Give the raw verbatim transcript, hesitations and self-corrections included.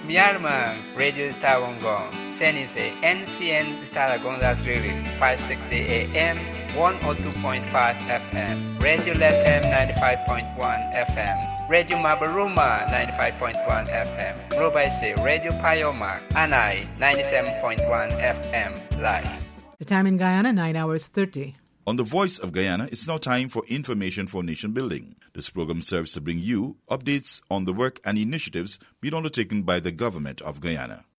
Myanmar, Radio Tawangong, Senise, N C N Talagonda Drilling, five sixty A M, one oh two point five F M, Radio L M ninety-five point one F M, Radio Mabaruma ninety-five point one F M, Robaise, Radio Payoma, Anai ninety-seven point one F M, live. The time in Guyana, nine hours thirty. On the Voice of Guyana, it's now time for Information for Nation Building. This program serves to bring you updates on the work and initiatives being undertaken by the government of Guyana.